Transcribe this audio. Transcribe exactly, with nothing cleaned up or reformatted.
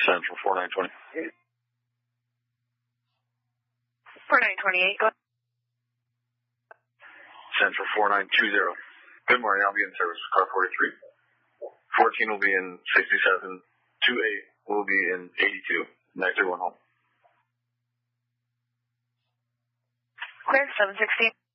Central four nine two zero. four nine two eight, go. Central four nine two zero. Good morning, I'll be in service with car forty-three. fourteen will be in sixty-seven. two eight will be in eighty-two. nine three one home. Clear, seven sixteen.